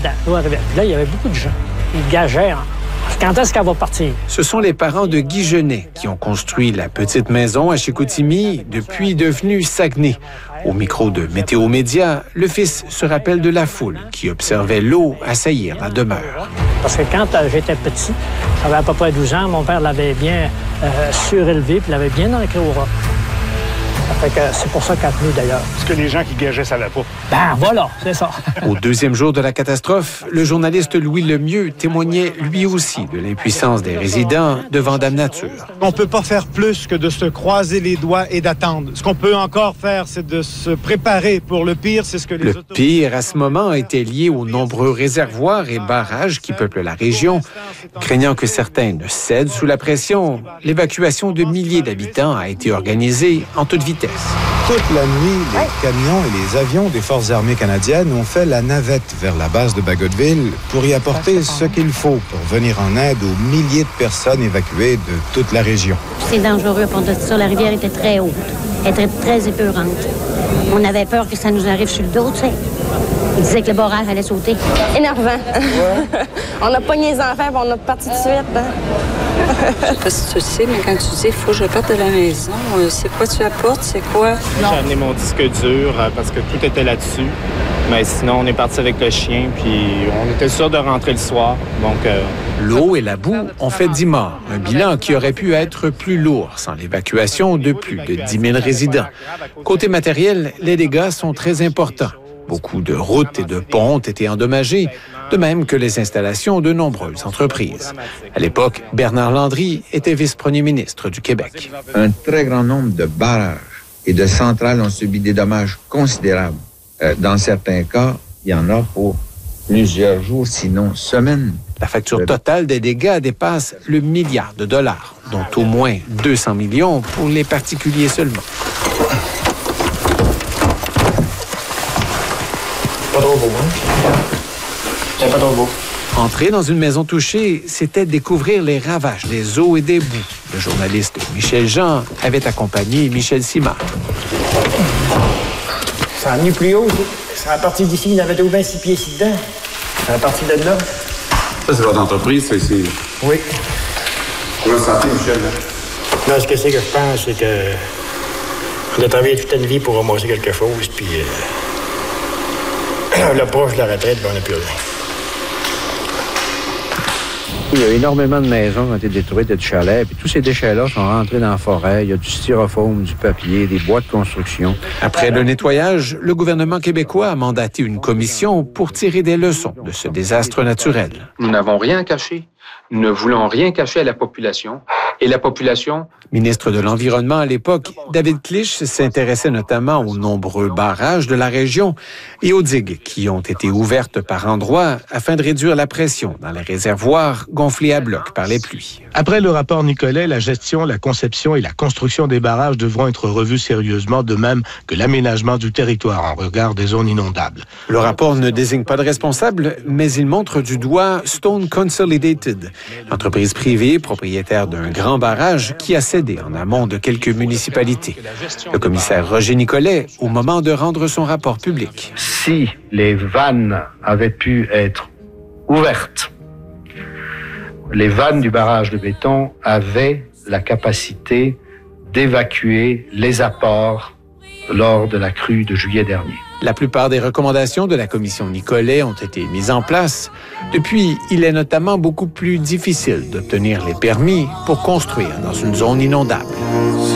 là-dedans. L'eau arrivait. Puis là, il y avait beaucoup de gens. Ils gageaient. Quand est-ce qu'elle va partir? Ce sont les parents de Guy Genet qui ont construit la petite maison à Chicoutimi, depuis devenue Saguenay. Au micro de Météo Média, le fils se rappelle de la foule qui observait l'eau assaillir la demeure. Parce que quand j'étais petit, j'avais à peu près 12 ans, mon père l'avait bien surélevé puis l'avait bien ancré au roc. Ça fait que c'est pour ça qu'elle a tenu, d'ailleurs. Parce que les gens qui gageaient savaient pas. Ben voilà, c'est ça. Au deuxième jour de la catastrophe, le journaliste Louis Lemieux témoignait lui aussi de l'impuissance des résidents devant Dame Nature. On ne peut pas faire plus que de se croiser les doigts et d'attendre. Ce qu'on peut encore faire, c'est de se préparer pour le pire. C'est ce que les Le pire, à ce moment, était lié aux nombreux réservoirs et barrages qui peuplent la région. Craignant que certains ne cèdent sous la pression, l'évacuation de milliers d'habitants a été organisée en toute vitesse. Toute la nuit, les camions et les avions des Forces armées canadiennes ont fait la navette vers la base de Bagotville pour y apporter ce qu'il faut pour venir en aide aux milliers de personnes évacuées de toute la région. C'est dangereux pour de ça. La rivière était très haute. Elle était très épeurante. On avait peur que ça nous arrive sur le dos, tu sais. Il disait que le barrage allait sauter. Énervant. On a pogné les enfants et on a parti de suite. Je sais pas si tu le sais, mais quand tu dis il faut que je parte de la maison, c'est quoi tu apportes? C'est quoi? J'ai amené mon disque dur parce que tout était là-dessus. Mais sinon, on est parti avec le chien, puis on était sûr de rentrer le soir. Donc, l'eau et la boue ont fait 10 morts. Un bilan qui aurait pu être plus lourd sans l'évacuation de plus de 10 000 résidents. Côté matériel, les dégâts sont très importants. Beaucoup de routes et de ponts ont été endommagés, de même que les installations de nombreuses entreprises. À l'époque, Bernard Landry était vice-premier ministre du Québec. Un très grand nombre de barrages et de centrales ont subi des dommages considérables. Dans certains cas, il y en a pour plusieurs jours, sinon semaines. La facture totale des dégâts dépasse le milliard de dollars, dont au moins 200 millions pour les particuliers seulement. Pas trop beau, hein? C'est pas trop beau. Entrer dans une maison touchée, c'était découvrir les ravages des eaux et des boues. Le journaliste Michel Jean avait accompagné Michel Simard. Ça a venu plus haut. C'est à partir d'ici, il y avait au moins 6 pieds ici dedans. C'est à partir de là. Ça, c'est votre entreprise, ça, ici? Oui. Comment vous sentez, Michel? Là, ce que c'est que je pense, c'est que on a travaillé toute une vie pour ramasser quelque chose, puis là, proche de la retraite, ben, on n'a plus rien. Il y a énormément de maisons qui ont été détruites et de chalets. Puis tous ces déchets-là sont rentrés dans la forêt. Il y a du styrofoam, du papier, des bois de construction. Après le nettoyage, le gouvernement québécois a mandaté une commission pour tirer des leçons de ce désastre naturel. Nous n'avons rien caché. Nous ne voulons rien cacher à la population. Et la population... Ministre de l'Environnement à l'époque, David Clich s'intéressait notamment aux nombreux barrages de la région et aux digues qui ont été ouvertes par endroits afin de réduire la pression dans les réservoirs gonflés à bloc par les pluies. Après le rapport Nicolet, la gestion, la conception et la construction des barrages devront être revues sérieusement, de même que l'aménagement du territoire en regard des zones inondables. Le rapport ne désigne pas de responsable, mais il montre du doigt Stone Consolidated, l'entreprise privée propriétaire d'un grand barrage qui a cédé en amont de quelques municipalités. Le commissaire Roger Nicolet, au moment de rendre son rapport public. Si les vannes avaient pu être ouvertes, les vannes du barrage de béton avaient la capacité d'évacuer les apports lors de la crue de juillet dernier. La plupart des recommandations de la commission Nicolet ont été mises en place. Depuis, il est notamment beaucoup plus difficile d'obtenir les permis pour construire dans une zone inondable.